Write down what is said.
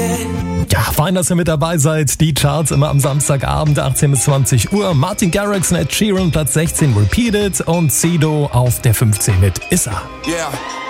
Ja, fein, dass ihr mit dabei seid. Die Charts immer am Samstagabend, 18 bis 20 Uhr. Martin Garrix und Ed Sheeran, Platz 16, Repeated. Und Sido auf der 15 mit Issa. Yeah.